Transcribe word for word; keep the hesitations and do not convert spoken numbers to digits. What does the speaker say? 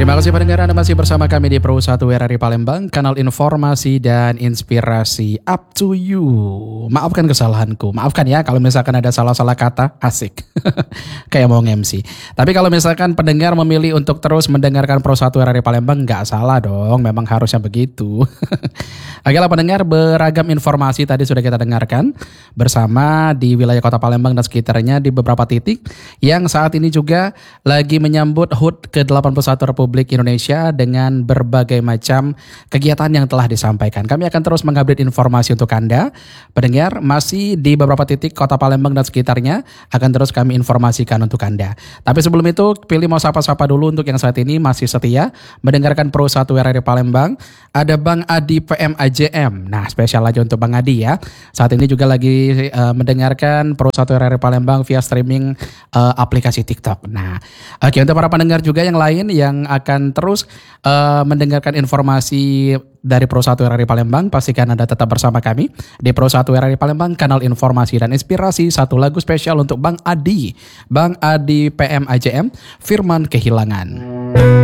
Terima kasih pendengar, Anda masih bersama kami di Pro satu R R I Palembang, kanal informasi dan inspirasi up to you. Maafkan kesalahanku, maafkan ya kalau misalkan ada salah-salah kata, asik. Kayak mau nge-M C. Tapi kalau misalkan pendengar memilih untuk terus mendengarkan Pro satu R R I Palembang, nggak salah dong, memang harusnya begitu. Okelah pendengar, beragam informasi tadi sudah kita dengarkan bersama di wilayah kota Palembang dan sekitarnya di beberapa titik yang saat ini juga lagi menyambut H U T ke delapan puluh satu Republik Indonesia dengan berbagai macam kegiatan yang telah disampaikan. Kami akan terus mengupdate informasi untuk Anda. Pendengar, masih di beberapa titik kota Palembang dan sekitarnya akan terus kami informasikan untuk Anda. Tapi sebelum itu, pilih mau sapa-sapa dulu untuk yang saat ini masih setia mendengarkan Pro satu R R I Palembang. Ada Bang Adi P M A J M. Nah, spesial aja untuk Bang Adi ya. Saat ini juga lagi uh, mendengarkan Pro satu R R I Palembang via streaming uh, aplikasi TikTok. Nah, oke, untuk para pendengar juga yang lain yang akan terus uh, mendengarkan informasi dari Pro satu R R I Palembang, pastikan Anda tetap bersama kami di Pro satu R R I Palembang, kanal informasi dan inspirasi. Satu lagu spesial untuk Bang Adi, Bang Adi P M A J M, Firman Kehilangan.